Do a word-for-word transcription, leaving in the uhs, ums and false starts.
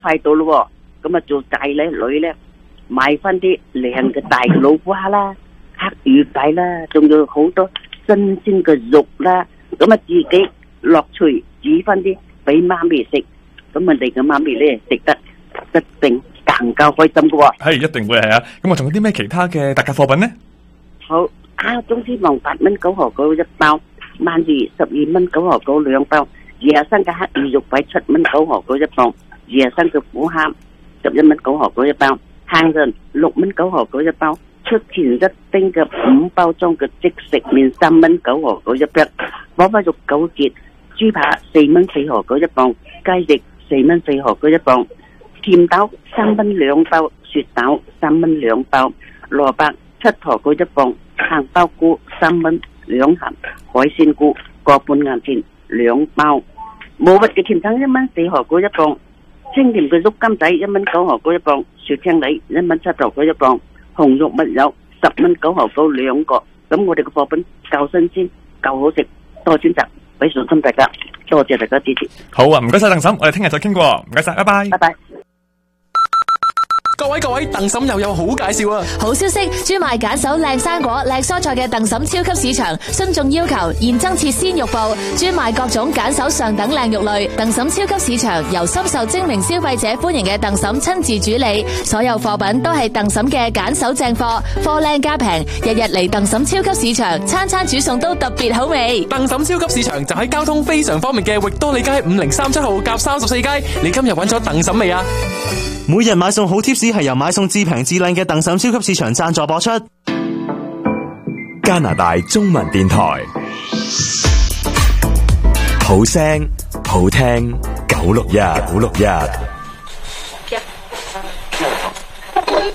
快到咯，咁啊做仔咧女咧買翻啲靚嘅大老瓜啦、黑魚仔啦，仲有好多新鮮嘅肉啦，咁啊自己落廚煮翻啲俾媽咪食，咁啊你嘅媽咪咧食得一定更加開心嘅喎。 係一定會係啊！咁我仲有啲咩其他嘅特價貨品呢？ 好啊，中之王八蚊九毫九一包，鰻魚十二蚊九毫九兩包，野生嘅黑魚肉桂七蚊九毫九一包，野生嘅虎蝦十一蚊九毫九一包，杏仁六蚊九毫九一包，出前一丁嘅五包裝嘅即食麵三蚊九毫九一包，火花肉九件，豬扒四蚊四毫九一包，雞翼四蚊四毫九一包，甜豆三蚊兩包，雪豆三蚊兩包，蘿蔔七毫九一磅，杏鮑菇三蚊兩盒，海鮮菇個半銀錢兩包，冇核嘅甜橙一蚊四毫九一磅，清甜嘅郁金仔一蚊九毫九一磅，雪青梨一蚊七毫九一磅，紅肉蜜柚十蚊九毫九兩個。咁我哋嘅貨品夠新鮮，夠好食，多選擇，俾信心大家，多謝大家支持。 好啊，唔該晒鄧嬸，我哋聽日再傾過，唔該晒，拜拜。 拜拜。 各位各位，鄧嬸又有好介紹啊！ 好消息，專賣揀手靚生果、靚蔬菜嘅鄧嬸超級市場，遵眾要求現增設鮮肉部，專賣各種揀手上等靚肉類。鄧嬸超級市場由深受精明消費者歡迎嘅鄧嬸親自主理，所有貨品都係鄧嬸嘅揀手正貨，貨靚價平。日日嚟鄧嬸超級市場，餐餐煮餸都特別好味。 鄧嬸超級市場就喺交通非常方便嘅域多利街五零三七號夾三十四街。你今日揾咗鄧嬸未啊？ 每日買餸好貼士係由買餸至平至靚嘅鄧嬸超級市場贊助播出。 加拿大中文電台，好聲好聽九六一九六一。